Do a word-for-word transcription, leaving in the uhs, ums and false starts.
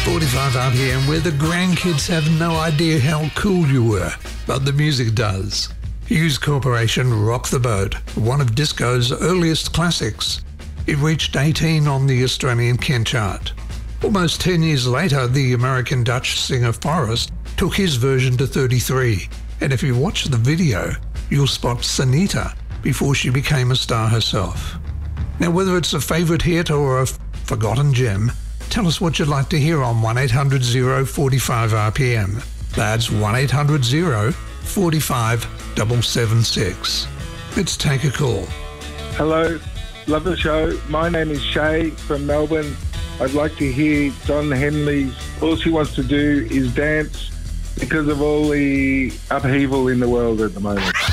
forty-five R P M, where the grandkids have no idea how cool you were, but the music does. Hughes Corporation, Rock the Boat, one of disco's earliest classics. It reached eighteen on the Australian Kent chart. Almost ten years later, the American-Dutch singer Forrest took his version to thirty-three, and if you watch the video, you'll spot Sanita before she became a star herself. Now, whether it's a favourite hit or a forgotten gem, tell us what you'd like to hear on one eight hundred oh forty-five R P M. That's one eight hundred oh forty-five seven seven six. Let's take a call. Hello, love the show. My name is Shay from Melbourne. I'd like to hear Don Henley's All She Wants to Do Is Dance because of all the upheaval in the world at the moment.